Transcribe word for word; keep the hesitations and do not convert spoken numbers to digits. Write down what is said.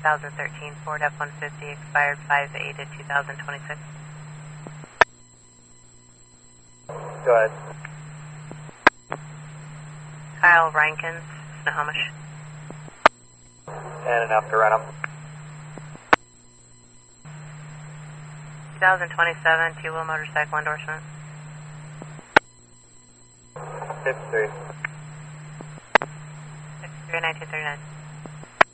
thousand thirteen Ford F one fifty, expired five eight of two thousand twenty-six. Go ahead. Kyle Rankins, Snohomish. And enough to rent them. twenty twenty-seven two-wheel motorcycle endorsement. six three. six three nineteen thirty-nine.